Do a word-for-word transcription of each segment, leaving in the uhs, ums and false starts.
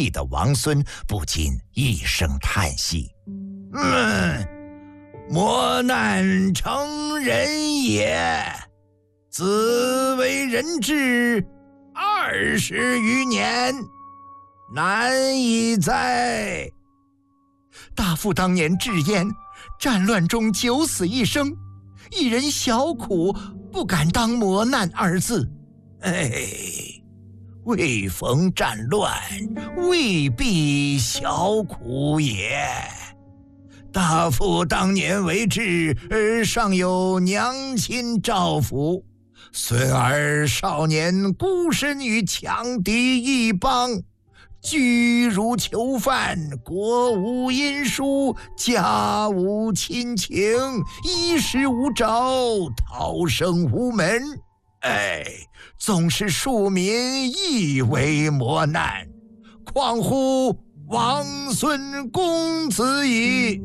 力的王孙不禁一声叹息：“嗯，磨难成人也，子为人质二十余年，难以哉！”大父当年直言，战乱中九死一生，一人小苦，不敢当磨难二字。哎，未逢战乱，未必小苦也。大父当年为质，而尚有娘亲照拂，孙儿少年孤身于强敌一邦，居如囚犯，国无音书，家无亲情，衣食无着，逃生无门。哎，纵是庶民亦为磨难，况乎王孙公子矣。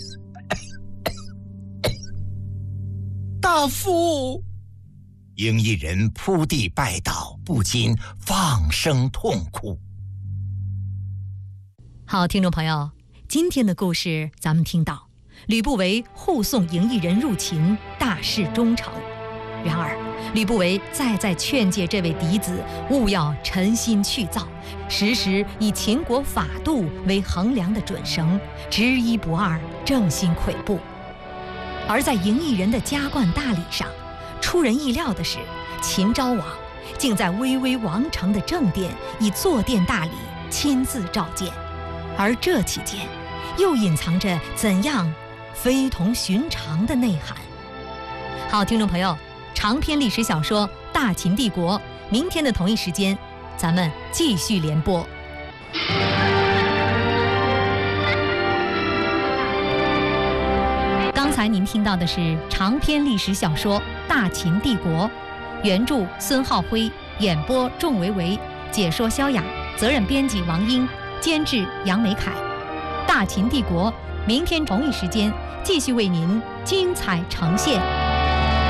大父！赢异人扑地拜倒，不禁放声痛哭。 好，听众朋友，今天的故事咱们听到，吕不韦护送赢异人入秦，大事忠诚。然而吕不韦再再劝诫这位嫡子勿要沉心去造，时时以秦国法度为衡量的准绳，执一不二，正心跬步。而在赢异人的加冠大礼上，出人意料的是，秦昭王竟在巍巍王城的正殿以坐殿大礼亲自召见，而这期间又隐藏着怎样非同寻常的内涵。好，听众朋友，长篇历史小说《大秦帝国》，明天的同一时间咱们继续连播。刚才您听到的是长篇历史小说《大秦帝国》，原著孙浩辉，演播仲维维，解说萧雅，责任编辑王英，监制杨美凯。《大秦帝国》明天同一时间继续为您精彩呈现。